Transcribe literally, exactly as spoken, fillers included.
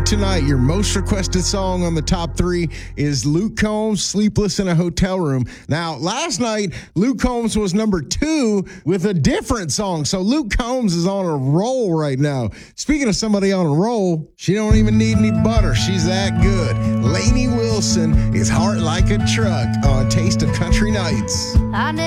tonight. Your most requested song on the top three is Luke Combs, Sleepless in a Hotel Room. Now, last night, Luke Combs was number two with a different song. So Luke Combs is on a roll right now. Speaking of somebody on a roll, she don't even need any butter. She's that good. Lainey Wilson is Heart Like a Truck on Taste of Country Nights. I